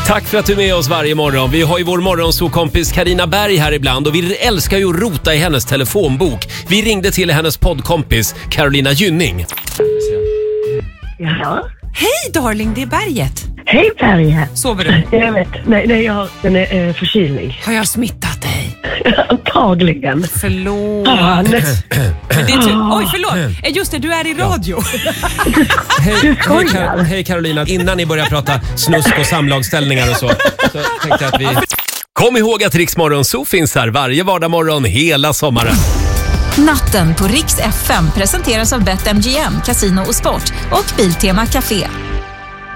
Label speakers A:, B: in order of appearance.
A: Tack för att du är med oss varje morgon. Vi har ju vår morgonsåkompis Carina Berg här ibland och vi älskar ju att rota i hennes telefonbok. Vi ringde till hennes poddkompis Carolina Gynning.
B: Ja.
C: Hej darling, det är Berget.
B: Hej Berge.
C: Sover du?
B: Jag vet. Nej, jag har en förkylning.
C: Har jag smittat dig?
B: Antagligen.
C: Förlåt.
B: Fan.
C: Det är Oj, förlåt. Just det, du är i radio.
A: Hej Carolina, innan ni börjar prata snusk och samlagställningar och så tänkte jag att vi... Kom ihåg att Rix Morgonzoo finns här varje vardagsmorgon hela sommaren.
D: Natten på Rix FM presenteras av BetMGM, Casino och Sport och Biltema Café.